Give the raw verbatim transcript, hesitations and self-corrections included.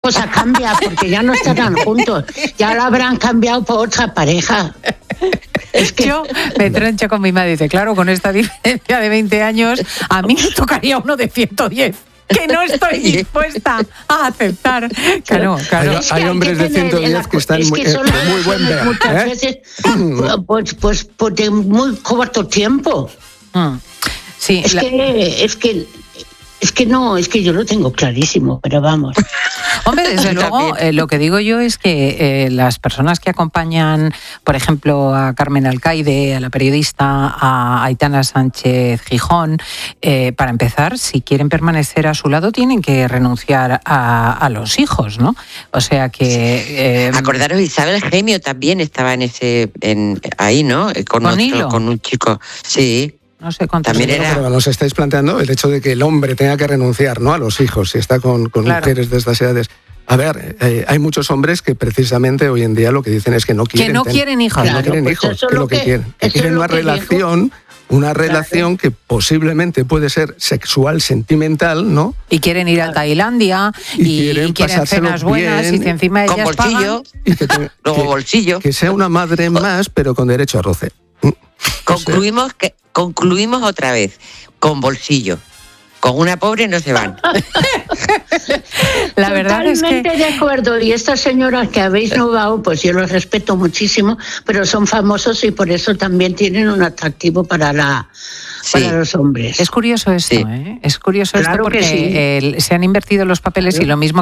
cosa cambia, porque ya no estarán juntos, ya lo habrán cambiado por otra pareja. Es que yo me troncho con mi madre, dice, claro, con esta diferencia de veinte años, a mí me tocaría uno de ciento diez. Que no estoy dispuesta a aceptar. Claro, claro. Hay, Es que hay hay hombres que de ciento diez tener- que están es muy, que eh, son de muy buen ver. muchas ¿eh? veces, pues, pues, pues de muy corto tiempo. Mm. Sí, Es la- que, es que, es que no, es que yo lo tengo clarísimo, pero vamos. Hombre, desde luego, eh, lo que digo yo es que eh, las personas que acompañan, por ejemplo, a Carmen Alcaide, a la periodista, a Aitana Sánchez Gijón, eh, para empezar, si quieren permanecer a su lado, tienen que renunciar a, a los hijos, ¿no? O sea que... Eh, Acordaros, Isabel Gemio también estaba en ese, en, ahí, ¿no? Con, ¿Con otro, Hilo? con un chico. Sí. no sé cuántos... También Bueno, era- pero nos estáis planteando el hecho de que el hombre tenga que renunciar, ¿no?, a los hijos si está con, con Claro. mujeres de estas edades. A ver, eh, hay muchos hombres que precisamente hoy en día lo que dicen es que no quieren, Que no ten- quieren hijos. que no Claro, quieren pues hijos, eso que es lo lo que que- quieren, que eso quieren es lo una que digo. relación, una relación que posiblemente puede ser sexual, sentimental, ¿no? Y quieren ir a Tailandia Y y, quieren y quieren pasárselo cenas buenas bien, y si encima Con ellas bolsillo. pagan... Y que, te- Luego que- bolsillo. que sea una madre más, pero con derecho a roce. Concluimos, que, concluimos otra vez. Con bolsillo. Con una pobre no se van. La verdad es que... Totalmente de acuerdo. Y estas señoras que habéis nombrado, pues yo los respeto muchísimo, pero son famosos y por eso también tienen un atractivo para la Sí. para los hombres. Es curioso esto, Sí. ¿eh? Es curioso Claro esto que porque sí. el- se han invertido los papeles y lo mismo